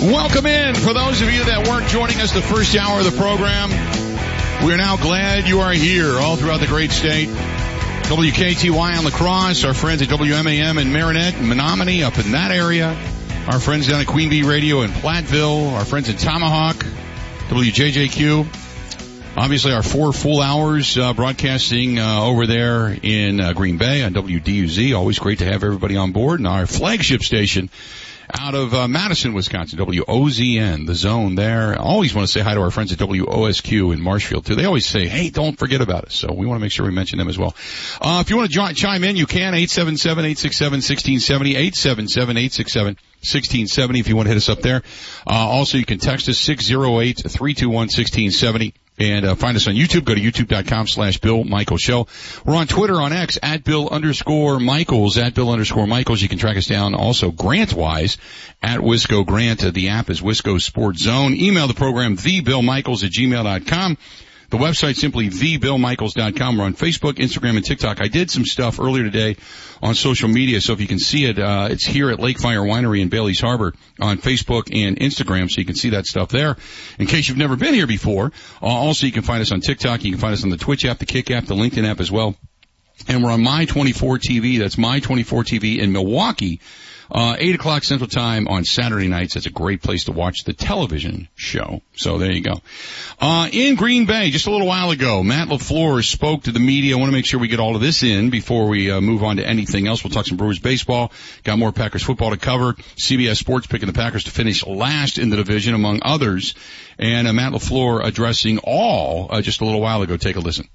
Welcome in. For those of you that weren't joining us the first hour of the program, we're now glad you are here all throughout the great state. WKTY on La Crosse, our friends at WMAM in Marinette and Menominee up in that area, our friends down at Queen Bee Radio in Platteville, our friends in Tomahawk, WJJQ. Obviously, our 4 full hours broadcasting over there in Green Bay on WDUZ. Always great to have everybody on board. And our flagship station out of Madison, Wisconsin, WOZN, the zone there. I always want to say hi to our friends at WOSQ in Marshfield, too. They always say, hey, don't forget about us. So we want to make sure we mention them as well. If you want to chime in, you can, 877-867-1670, 877-867-1670 if you want to hit us up there. Also, you can text us 608-321-1670. And find us on YouTube. Go to youtube.com/Bill Michaels Show. We're on Twitter, on X, @Bill_Michaels, @Bill_Michaels. You can track us down also Grant-wise at Wisco Grant. The app is Wisco Sports Zone. Email the program, thebillmichaels@gmail.com. The website simply thebillmichaels.com. We're on Facebook, Instagram, and TikTok. I did some stuff earlier today on social media, so if you can see it, it's here at Lakefire Winery in Bailey's Harbor on Facebook and Instagram, so you can see that stuff there. In case you've never been here before, also you can find us on TikTok. You can find us on the Twitch app, the Kick app, the LinkedIn app as well. And we're on My24 TV. That's My24 TV in Milwaukee. 8 o'clock Central Time on Saturday nights. That's a great place to watch the television show. So there you go. In Green Bay, just a little while ago, Matt LaFleur spoke to the media. I want to make sure we get all of this in before we move on to anything else. We'll talk some Brewers baseball. Got more Packers football to cover. CBS Sports picking the Packers to finish last in the division, among others. And Matt LaFleur addressing all just a little while ago. Take a listen.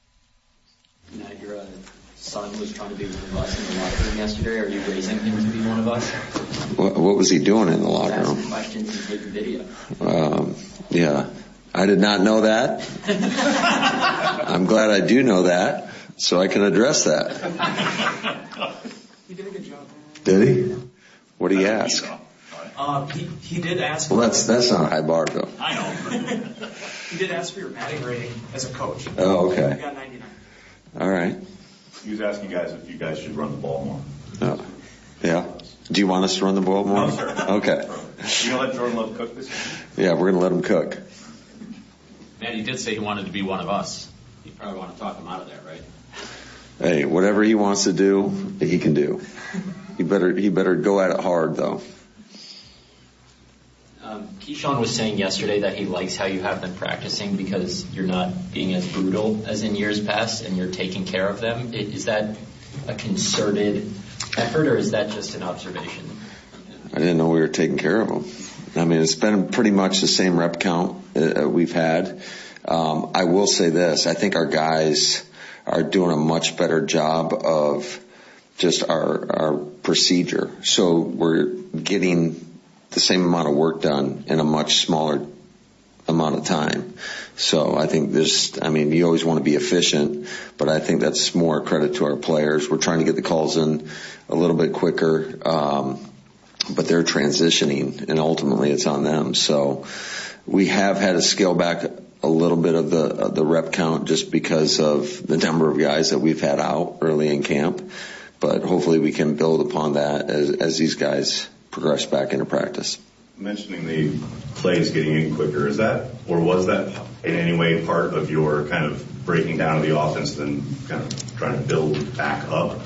Son was trying to be one of us in the locker room yesterday. Are you raising him to be one of us? What was he doing in the locker room? Asking questions and taking video. Yeah, I did not know that. I'm glad I do know that, so I can address that. He did a good job. Did he? What did he ask? He did ask. Well, that's not a high bar, though. I know. He did ask for your batting rating as a coach. Oh, okay. You got 99. All right. He was asking guys if you guys should run the ball more. Yeah. Do you want us to run the ball more? No, sir. Okay. You gonna let Jordan Love cook this year? Yeah, we're gonna let him cook. Matt, he did say he wanted to be one of us. You probably want to talk him out of that, right? Hey, whatever he wants to do, he can do. He better go at it hard, though. Keyshawn was saying yesterday that he likes how you have them practicing because you're not being as brutal as in years past and you're taking care of them. Is that a concerted effort or is that just an observation? I didn't know we were taking care of them. I mean, it's been pretty much the same rep count we've had. I will say this. I think our guys are doing a much better job of just our procedure. So we're getting the same amount of work done in a much smaller amount of time. So I think you always want to be efficient, but I think that's more credit to our players. We're trying to get the calls in a little bit quicker, but they're transitioning, and ultimately it's on them. So we have had to scale back a little bit of the rep count just because of the number of guys that we've had out early in camp, but hopefully we can build upon that as these guys progress back into practice. Mentioning the plays getting in quicker, is that, or was that in any way part of your kind of breaking down of the offense and kind of trying to build back up